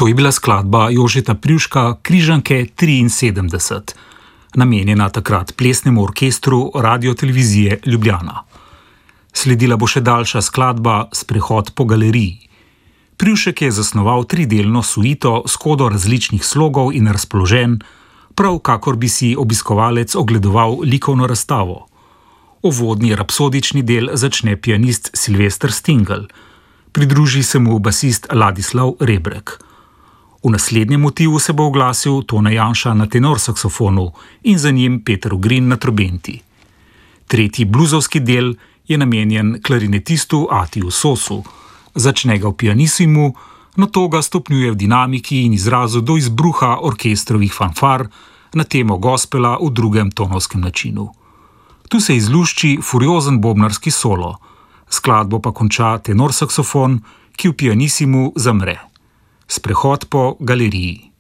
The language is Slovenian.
To je bila skladba Jožeta Privška Križanke 73, namenjena takrat plesnemu orkestru Radiotelevizije Ljubljana. Sledila bo še daljša skladba Sprehod po galeriji. Privšek je zasnoval tridelno suito s kodo različnih slogov in razpoloženj, prav kakor bi si obiskovalec ogledoval likovno razstavo. Uvodni rapsodični del začne pianist Silvester Stingl, pridruži se mu basist Ladislav Rebrek. V naslednjem motivu se bo oglasil Tone Janša na tenor saksofonu in za njim Peter Ugrin na trobenti. Tretji bluzovski del je namenjen klarinetistu Atiju Sosu, začne ga v pianisimu, nato ga stopnjuje v dinamiki in izrazu do izbruha orkestrovih fanfar na temo gospela v drugem tonovskem načinu. Tu se izlušči furiozen bobnarski solo, skladbo pa konča tenor saksofon, ki v pianisimu zamre. Sprehod po galeriji.